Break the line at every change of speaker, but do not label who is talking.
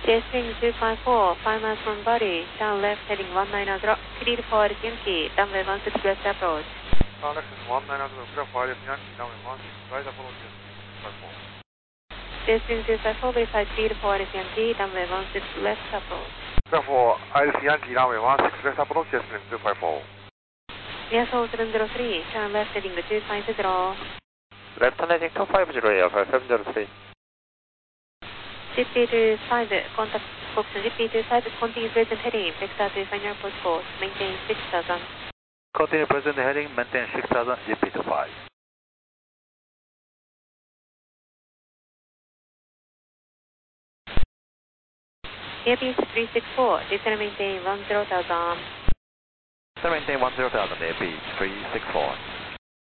Jetwing 254, 5 miles from body, turn left heading 19 0, clear for Yankee, runway 16 left approach.
Turn left heading 19 0, clear for Yankee, runway 16 right approach,
Jetwing 254, verify clear for Yankee, runway 16 left approach.
Clear for Yankee, runway 16 left approach, Jetwing 254.
Airflow 703, turn left heading 250.
Left turn heading 250, Airflow 703.
GP25, contact Foxtrot GP25, continue present heading, vector to final post course, maintain 6000.
Continue present heading, maintain 6000, GP25.
Airbus 364, descend maintain 10,000.
Descend maintain 10,000, Airbus 364.